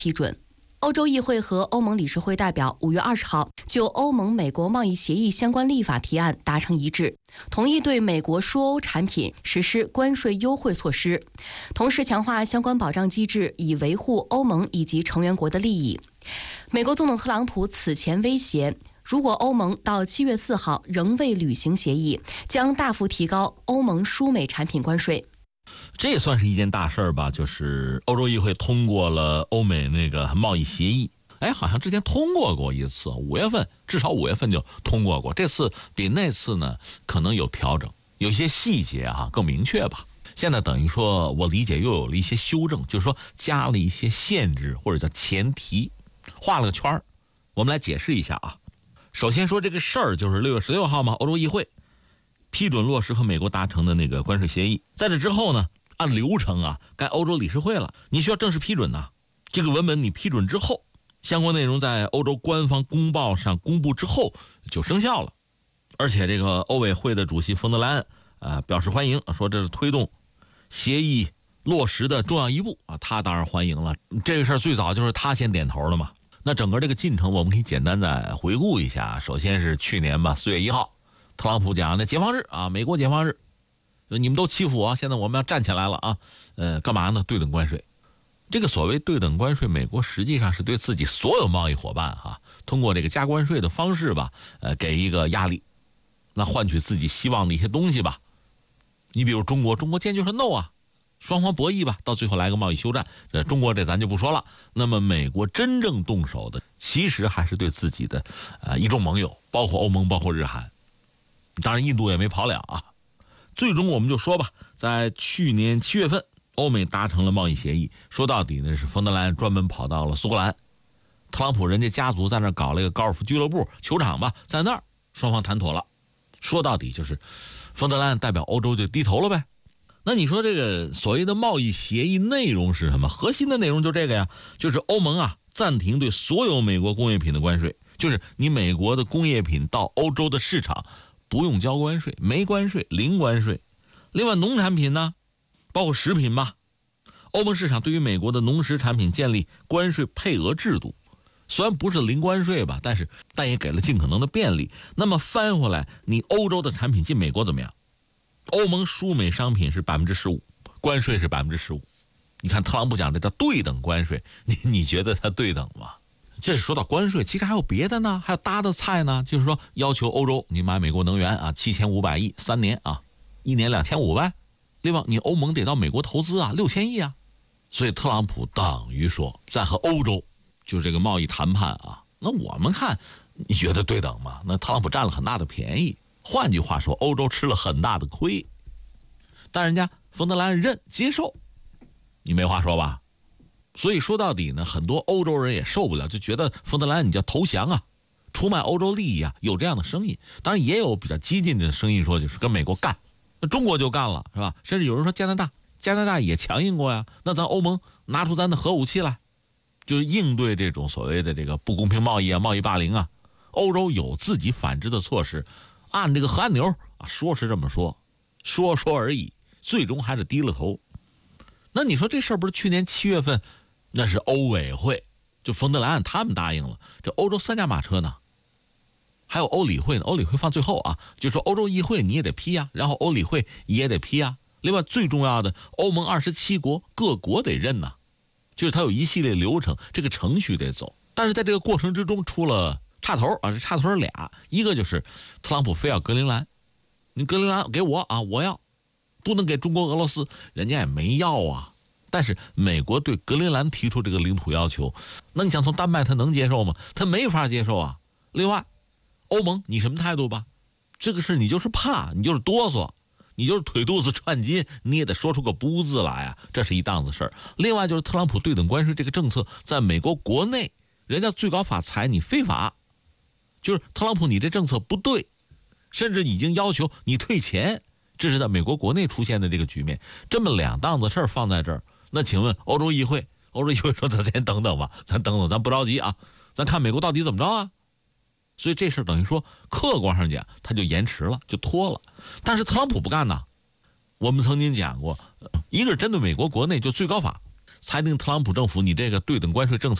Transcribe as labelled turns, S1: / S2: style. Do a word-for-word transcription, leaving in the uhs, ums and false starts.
S1: 批准。欧洲议会和欧盟理事会代表五月二十号就欧盟美国贸易协议相关立法提案达成一致，同意对美国输欧产品实施关税优惠措施，同时强化相关保障机制，以维护欧盟以及成员国的利益。美国总统特朗普此前威胁，如果欧盟到七月四号仍未履行协议，将大幅提高欧盟输美产品关税。
S2: 这也算是一件大事儿吧，就是欧洲议会通过了欧美那个贸易协议。哎，好像之前通过过一次，五月份至少五月份就通过过，这次比那次呢可能有调整，有一些细节啊更明确吧。现在等于说我理解又有了一些修正，就是说加了一些限制或者叫前提，画了个圈儿。我们来解释一下啊。首先说这个事儿就是六月十六号嘛，欧洲议会批准落实和美国达成的那个关税协议。在这之后呢，按流程啊，该欧洲理事会了，你需要正式批准呐。这个文本你批准之后，相关内容在欧洲官方公报上公布之后就生效了。而且这个欧委会的主席冯德莱恩呃表示欢迎，说这是推动协议落实的重要一步啊，他当然欢迎了。这个事儿最早就是他先点头了嘛。那整个这个进程我们可以简单再回顾一下。首先是去年吧，四月一号，特朗普讲的解放日啊，美国解放日，你们都欺负我，现在我们要站起来了啊！呃，干嘛呢？对等关税。这个所谓对等关税，美国实际上是对自己所有贸易伙伴哈、啊，通过这个加关税的方式吧，呃，给一个压力，那换取自己希望的一些东西吧。你比如中国，中国坚决说 no 啊，双方博弈吧，到最后来个贸易休战。这中国这咱就不说了。那么美国真正动手的，其实还是对自己的呃一众盟友，包括欧盟，包括日韩。当然印度也没跑了啊。最终我们就说吧，在去年七月份，欧美达成了贸易协议。说到底呢，是冯德莱恩专门跑到了苏格兰，特朗普人家家族在那儿搞了一个高尔夫俱乐部球场吧，在那儿双方谈妥了。说到底就是冯德莱恩代表欧洲就低头了呗。那你说这个所谓的贸易协议内容是什么？核心的内容就这个呀，就是欧盟啊暂停对所有美国工业品的关税，就是你美国的工业品到欧洲的市场不用交关税，没关税，零关税。另外农产品呢，包括食品吧，欧盟市场对于美国的农食产品建立关税配额制度，虽然不是零关税吧，但是但也给了尽可能的便利。那么翻回来，你欧洲的产品进美国怎么样？欧盟输美商品是百分之十五，关税是百分之十五。你看特朗普讲这叫对等关税，你你觉得它对等吗？这是说到关税，其实还有别的呢，还有搭的菜呢，就是说要求欧洲你买美国能源啊，七千五百亿三年啊，一年两千五呗。另外你欧盟得到美国投资啊，六千亿啊。所以特朗普等于说在和欧洲就这个贸易谈判啊，那我们看你觉得对等吗？那特朗普占了很大的便宜。换句话说，欧洲吃了很大的亏，但人家冯德莱恩认接受，你没话说吧？所以说到底呢，很多欧洲人也受不了，就觉得冯德莱恩你叫投降啊，出卖欧洲利益啊，有这样的声音。当然也有比较激进的声音说就是跟美国干，那中国就干了是吧？甚至有人说加拿大，加拿大也强硬过呀，那咱欧盟拿出咱的核武器来，就是应对这种所谓的这个不公平贸易啊、贸易霸凌啊。欧洲有自己反制的措施。按这个核按钮啊，说是这么说，说说而已，最终还是低了头。那你说这事儿不是去年七月份，那是欧委会，就冯德莱恩他们答应了，这欧洲三驾马车呢，还有欧理会呢，欧理会放最后啊，就说欧洲议会你也得批啊，然后欧理会也得批啊。另外最重要的，欧盟二十七国各国得认呐，就是它有一系列流程，这个程序得走。但是在这个过程之中出了插头啊，这插头俩，一个就是特朗普非要格陵兰，你格陵兰给我啊，我要，不能给中国俄罗斯，人家也没要啊。但是美国对格陵兰提出这个领土要求，那你想从丹麦他能接受吗？他没法接受啊。另外，欧盟你什么态度吧？这个事你就是怕，你就是哆嗦，你就是腿肚子串筋，你也得说出个不字来啊，这是一档子事儿。另外就是特朗普对等关税这个政策，在美国国内，人家最高法裁你非法。就是特朗普你这政策不对，甚至已经要求你退钱，这是在美国国内出现的这个局面。这么两档子事儿放在这儿，那请问欧洲议会，欧洲议会说咱先等等吧，咱等等，咱不着急啊，咱看美国到底怎么着啊。所以这事等于说客观上讲，他就延迟了，就拖了。但是特朗普不干呐。我们曾经讲过，一个是针对美国国内，就最高法裁定特朗普政府你这个对等关税政策